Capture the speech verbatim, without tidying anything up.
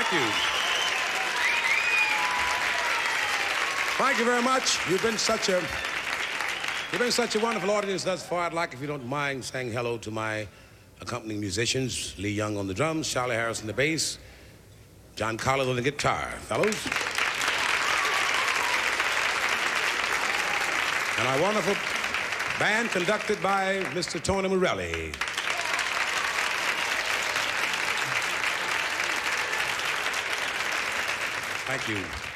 Thank you. Thank you very much. You've been such a you've been such a wonderful audience thus far. I'd like, if you don't mind, saying hello to my accompanying musicians: Lee Young on the drums, Charlie Harris on the bass, John Collins on the guitar. Fellows. And our wonderful band conducted by Mister Tony Morelli. Thank you.